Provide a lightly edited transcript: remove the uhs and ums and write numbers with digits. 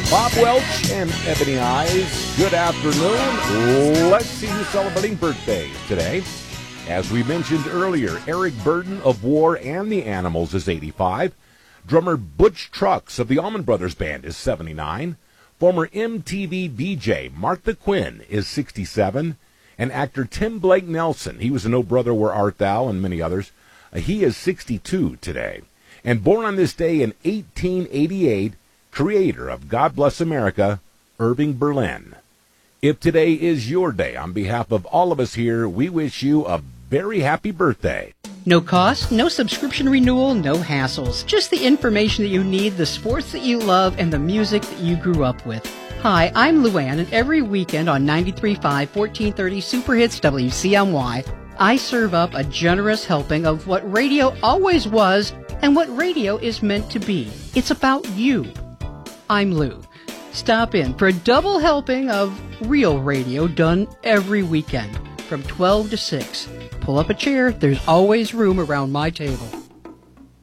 Bob Welch and Ebony Eyes, good afternoon. Let's see who's celebrating birthdays today. As we mentioned earlier, Eric Burden of War and the Animals is 85. Drummer Butch Trucks of the Allman Brothers Band is 79. Former MTV VJ Martha Quinn is 67. And actor Tim Blake Nelson, he was in Oh Brother, Where Art Thou, and many others, he is 62 today. And born on this day in 1888, creator of God Bless America, Irving Berlin. If today is your day, on behalf of all of us here, we wish you a very happy birthday. No cost, no subscription renewal, no hassles. Just the information that you need, the sports that you love, and the music that you grew up with. Hi, I'm Luann, and every weekend on 93.5, 1430 Super Hits WCMY, I serve up a generous helping of what radio always was and what radio is meant to be. It's about you. I'm Lou. Stop in for a double helping of real radio done every weekend from 12 to 6. Pull up a chair. There's always room around my table.